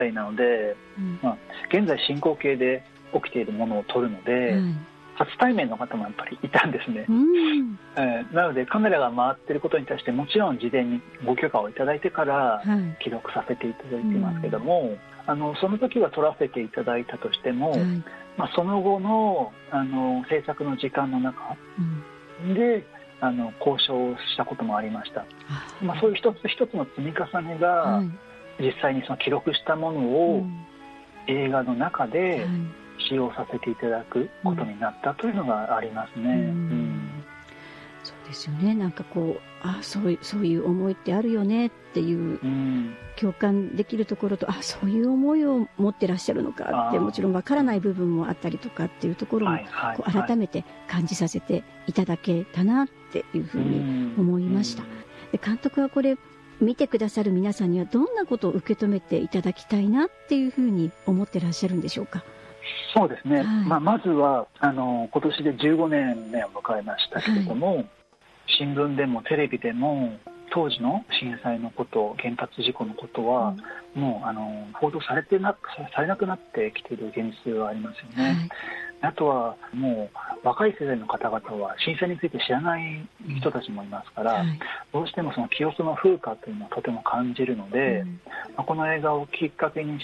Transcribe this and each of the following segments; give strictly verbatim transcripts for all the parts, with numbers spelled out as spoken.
態なので、うん、まあ、現在進行形で起きているものを撮るので、うん、初対面の方もやっぱりいたんですね、うん、えー、なのでカメラが回っていることに対してもちろん事前にご許可をいただいてから記録させていただいていますけども、うん、あのその時は撮らせていただいたとしても、はい、まあ、その後 の, あの制作の時間の中で、うん、あの交渉したこともありました。まあ、そういう一つ一つの積み重ねが、はい、実際にその記録したものを映画の中で使用させていただくことになったというのがありますね。うんうん、 そうですよね。なんかこう、あ、そういう、そういう思いってあるよねっていう、うん、共感できるところと、あ、そういう思いを持ってらっしゃるのかって、もちろんわからない部分もあったりとかっていうところも、はいはい、こう改めて感じさせていただけたなっていうふうに思いました。で、監督はこれ見てくださる皆さんにはどんなことを受け止めていただきたいなっていうふうに思ってらっしゃるんでしょうか。 そうですね、はい、まあ、まずはあの今年でじゅうごねんめを迎えましたけれども、はい、新聞でもテレビでも当時の震災のこと、原発事故のことは、うん、もうあの報道されてなされなくなってきている現実はありますよね。はい、あとはもう若い世代の方々は震災について知らない人たちもいますから、はい、どうしてもその記憶の風化というのをとても感じるので、うん、まあ、この映画をきっかけにして、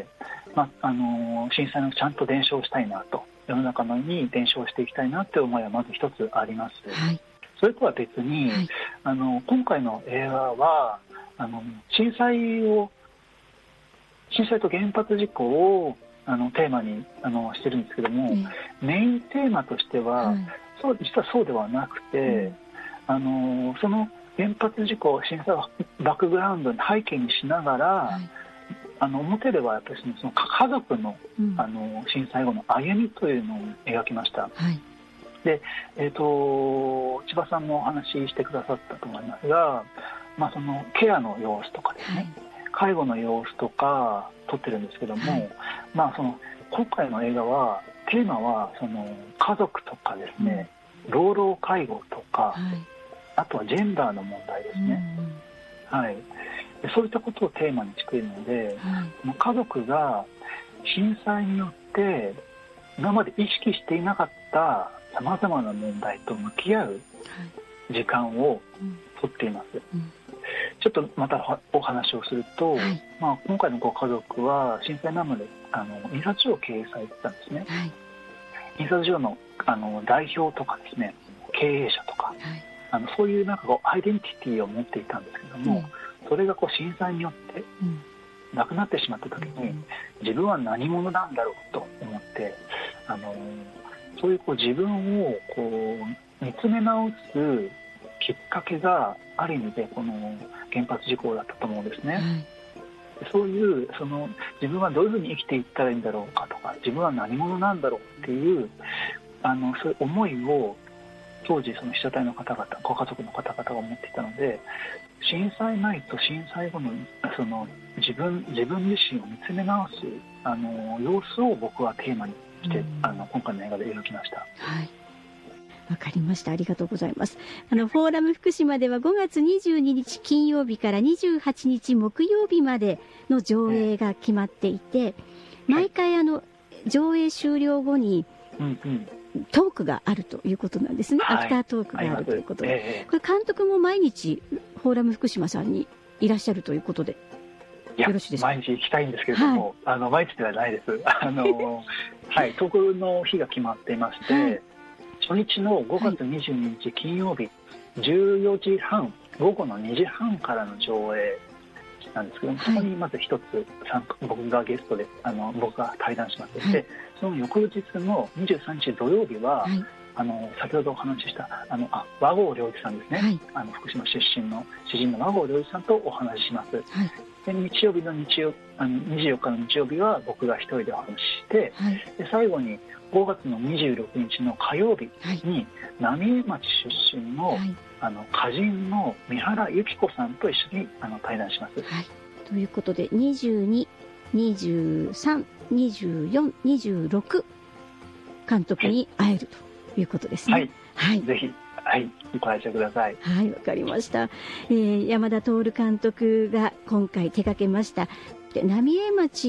まあ、あの震災のちゃんと伝承したいなと、世の中のに伝承していきたいなという思いはまず一つあります。はい、それとは別に、はい、あの今回の映画はあの震災を震災と原発事故をあのテーマにあのしてるんですけども、うん、メインテーマとしては、はい、そう実はそうではなくて、うん、あのその原発事故震災をバックグラウンドに背景にしながら、はい、あの表ではやっぱりその家族 の,、うん、あの震災後の歩みというのを描きました。はい、で、えーと、千葉さんもお話ししてくださったと思いますが、まあ、そのケアの様子とかですね、はい、介護の様子とか撮ってるんですけども、はい、まあ、その今回の映画はテーマはその家族とかですね、うん、老老介護とか、はい、あとはジェンダーの問題ですね、うん、はい、でそういったことをテーマにしているので、はい、家族が震災によって今まで意識していなかったさまざまな問題と向き合う時間をとっています。はい、うん、ちょっとまたお話をすると、はい、まあ、今回のご家族は震災なのであの印刷所を経営されてたんですね。はい、印刷所 の, あの代表とかですね、経営者とか、はい、あのそういうなんかこうアイデンティティを持っていたんですけども、うん、それがこう震災によってなくなってしまった時に、うん、自分は何者なんだろうと思って、あのそういうこう自分をこう見つめ直すきっかけがある意味でこの原発事故だったと思うんですね。はい、そういうその自分はどういうふうに生きていったらいいんだろうかとか、自分は何者なんだろうっていうあのそういう思いを当時その被写体の方々、ご家族の方々が持っていたので、震災前と震災後のその自分自分自身を見つめ直すあの様子を僕はテーマにして、うん、あの今回の映画で描きました。 はい、わかりました。ありがとうございます。あのフォーラム福島ではごがつにじゅうににち金曜日からにじゅうはちにち木曜日までの上映が決まっていて、毎回あの上映終了後にトークがあるということなんですね。はい、アフタートークがあるということで、えー、これ監督も毎日フォーラム福島さんにいらっしゃるということでよろしいですか？毎日行きたいんですけれども、はい、あの毎日ではないです。あの、はい、トークの日が決まっていまして、はい、初日のごがつにじゅうににち金曜日、じゅうよじはん、午後のにじはんからの上映なんですけども、はい、そこにまず一つ参加、僕がゲストであの僕が対談しますので、はい、その翌日のにじゅうさんにち土曜日は、はい、あの先ほどお話ししたあのあ和合良一さんですね、はい、あの福島出身の詩人の和合良一さんとお話しします。はい、で日曜日の日曜あのにじゅうよっかの日曜日は僕が一人でお話しして、はい、で最後にごがつのにじゅうろくにちの火曜日に、はい、浪江町出身の、はい、あの歌人の三原由紀子さんと一緒にあの対談します。 はい、ということでにじゅうに、にじゅうさん、にじゅうよん、にじゅうろく監督に会えるということですね。はい、 はい、ぜひ、はい、ご来場ください。 はい、わかりました。えー、山田徹監督が今回手掛けましたで浪江町